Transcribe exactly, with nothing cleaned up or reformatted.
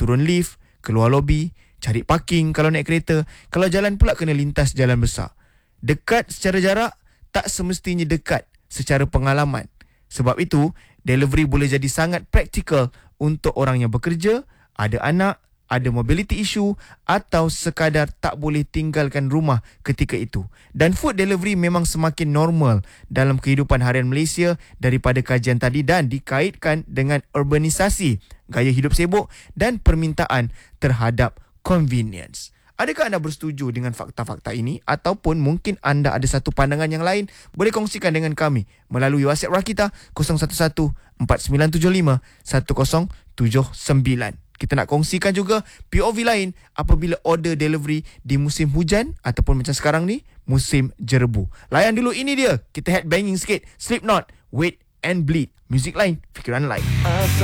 turun lift, keluar lobi, cari parking kalau naik kereta. Kalau jalan pula kena lintas jalan besar. Dekat secara jarak, tak semestinya dekat secara pengalaman. Sebab itu, delivery boleh jadi sangat praktikal untuk orang yang bekerja, ada anak, ada mobility issue atau sekadar tak boleh tinggalkan rumah ketika itu. Dan food delivery memang semakin normal dalam kehidupan harian Malaysia daripada kajian tadi dan dikaitkan dengan urbanisasi, gaya hidup sibuk dan permintaan terhadap convenience. Adakah anda bersetuju dengan fakta-fakta ini ataupun mungkin anda ada satu pandangan yang lain? Boleh kongsikan dengan kami melalui WhatsApp Rakita kosong satu satu empat sembilan tujuh lima satu kosong tujuh sembilan. Kita nak kongsikan juga P O V lain apabila order delivery di musim hujan ataupun macam sekarang ni, musim jerebu. Layan dulu, ini dia. Kita headbanging sikit. Slipknot, Wait and Bleed. Muzik lain, fikiran lain.